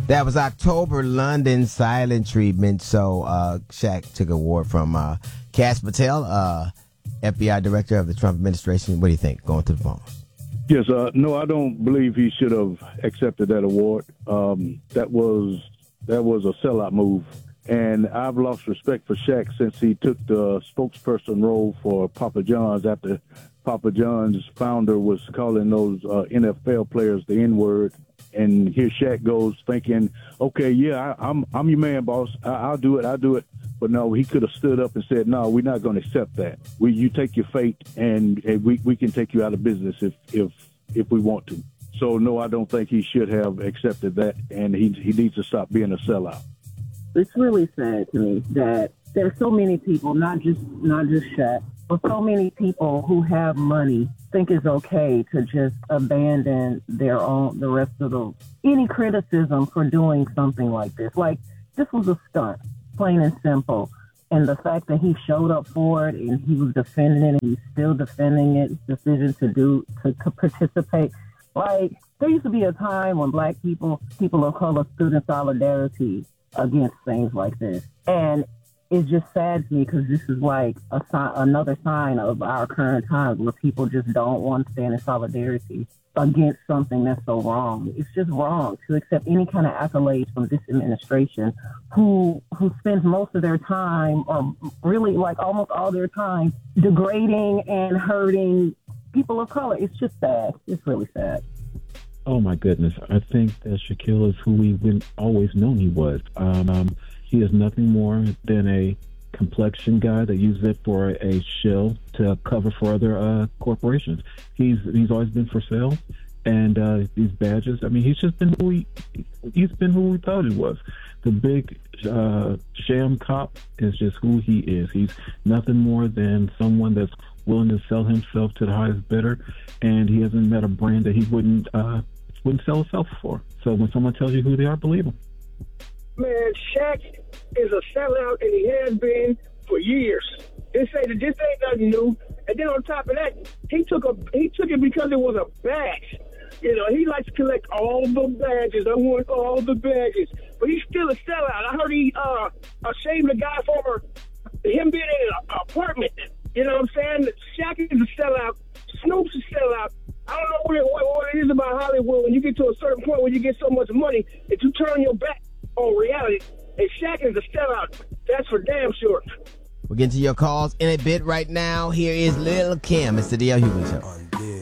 That was October London Silent Treatment. So Shaq took an award from Kash Patel, FBI director of the Trump administration. What do you think? Going to the phone. Yes, no, I don't believe he should have accepted that award. That was a sellout move. And I've lost respect for Shaq since he took the spokesperson role for Papa John's after Papa John's founder was calling those NFL players the N-word. And here Shaq goes thinking, okay, yeah, I'm your man, boss. I'll do it. But no, he could have stood up and said, no, we're not going to accept that. You take your fate, and we can take you out of business if we want to. So, no, I don't think he should have accepted that, and he needs to stop being a sellout. It's really sad to me that there are so many people, not just Shaq, but so many people who have money think it's okay to just abandon the rest of any criticism for doing something like this. Like, this was a stunt, plain and simple. And the fact that he showed up for it and he was defending it and he's still defending it, his decision to participate. Like, there used to be a time when Black people of color stood in solidarity against things like this. And it just saddens me because this is like another sign of our current times where people just don't want to stand in solidarity against something that's so wrong. It's just wrong to accept any kind of accolades from this administration who spends most of their time, or really like almost all their time, degrading and hurting people of color. It's just sad. It's really sad. Oh, my goodness. I think that Shaquille is who we've always known he was. He is nothing more than a complexion guy that uses it for a shill to cover for other corporations. He's always been for sale, and these badges. I mean, he's been who we thought he was. The big sham cop is just who he is. He's nothing more than someone that's willing to sell himself to the highest bidder, and he hasn't met a brand that he wouldn't sell himself for. So when someone tells you who they are, believe them. Man, Shaq is a sellout, and he has been for years. This ain't nothing new. And then on top of that, he took it because it was a badge. You know, he likes to collect all the badges. I want all the badges, but he's still a sellout. I heard he ashamed the guy for him being in an apartment. You know what I'm saying? Shaq is a sellout. Snoop's a sellout. I don't know what it is about Hollywood when you get to a certain point where you get so much money that you turn your back on reality. And Shaq is a sellout. That's for damn sure. We'll get to your calls in a bit. Right now, here is Lil' Kim. It's the D.L. Hughley Show.